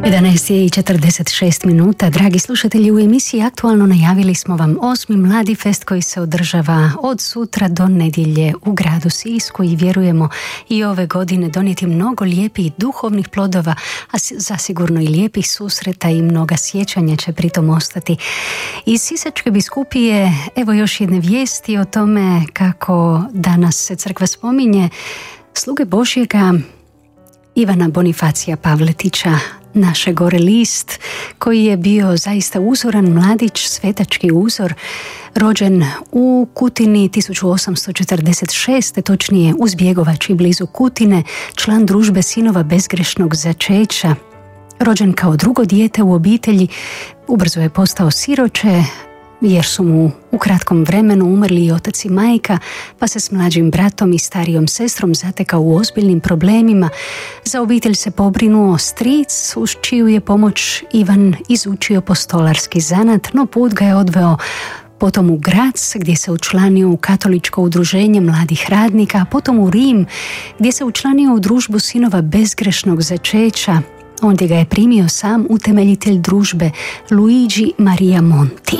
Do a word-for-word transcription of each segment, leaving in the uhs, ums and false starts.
jedanaest je i četrdeset šest minuta. Dragi slušatelji, u emisiji Aktualno najavili smo vam osmi Mladi fest koji se održava od sutra do nedjelje u gradu Sisku i vjerujemo i ove godine donijeti mnogo lijepih duhovnih plodova, a zasigurno i lijepih susreta i mnoga sjećanja će pritom ostati. Iz Sisačke biskupije evo još jedne vijesti o tome kako danas se crkva spominje sluge Božjega Ivana Bonifacija Pavletića, naše gore list, koji je bio zaista uzoran mladić, svetački uzor, rođen u Kutini tisuću osamsto četrdeset šeste. točnije u Zbjegovači blizu Kutine, član družbe sinova bezgrešnog začeća. Rođen kao drugo dijete u obitelji, ubrzo je postao siroče, jer su mu u kratkom vremenu umrli i otac i majka, pa se s mlađim bratom i starijom sestrom zatekao u ozbiljnim problemima. Za obitelj se pobrinuo stric, uz čiju je pomoć Ivan izučio postolarski zanat, no put ga je odveo potom u Grac, gdje se učlanio u katoličko udruženje mladih radnika, a potom u Rim, gdje se učlanio u družbu sinova bezgrešnog začeća. Ondje ga je primio sam utemeljitelj družbe Luigi Maria Monti.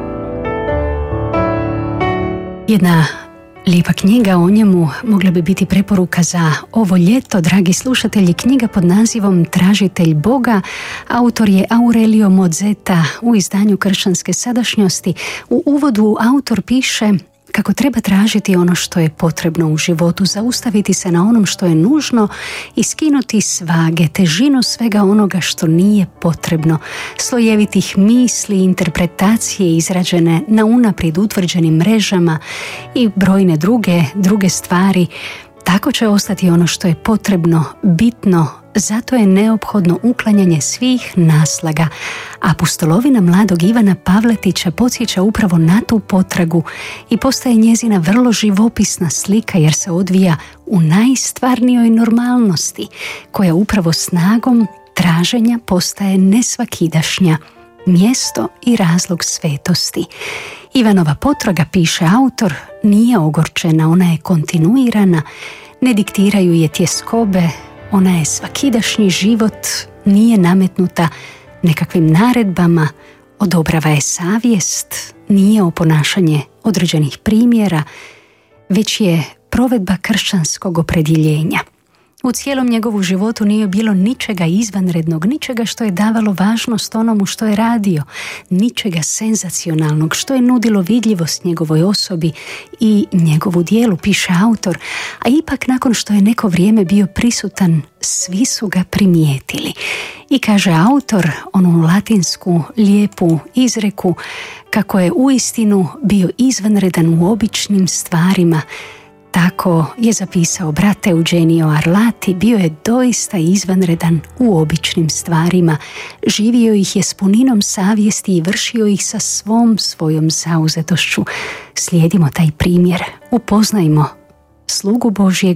Jedna lijepa knjiga o njemu mogla bi biti preporuka za ovo ljeto, dragi slušatelji, knjiga pod nazivom Tražitelj Boga. Autor je Aurelio Mozzetta u izdanju Kršćanske sadašnjosti. U uvodu autor piše kako treba tražiti ono što je potrebno u životu, zaustaviti se na onom što je nužno i skinuti svage, težinu svega onoga što nije potrebno, slojevitih misli, interpretacije izrađene na unaprijed utvrđenim mrežama i brojne druge, druge stvari. Tako će ostati ono što je potrebno, bitno. Zato je neophodno uklanjanje svih naslaga. Apostolovina mladog Ivana Pavletića podsjeća upravo na tu potragu i postaje njezina vrlo živopisna slika, jer se odvija u najstvarnijoj normalnosti, koja upravo snagom traženja postaje nesvakidašnja, mjesto i razlog svetosti. Ivanova potraga, piše autor, nije ogorčena, ona je kontinuirana, ne diktiraju je tjeskobe, ona je svakidašnji život, nije nametnuta nekakvim naredbama, odobrava je savjest, nije oponašanje određenih primjera, već je provedba kršćanskog opredjeljenja. U cijelom njegovu životu nije bilo ničega izvanrednog, ničega što je davalo važnost onomu što je radio, ničega senzacionalnog što je nudilo vidljivost njegovoj osobi i njegovu djelu, piše autor, a ipak nakon što je neko vrijeme bio prisutan, svi su ga primijetili. I kaže autor onu latinsku lijepu izreku kako je uistinu bio izvanredan u običnim stvarima. Tako je zapisao brat Eugenio Arlati, bio je doista izvanredan u običnim stvarima, živio ih je s puninom savjesti i vršio ih sa svom svojom zauzetošću. Slijedimo taj primjer, upoznajmo slugu Božjeg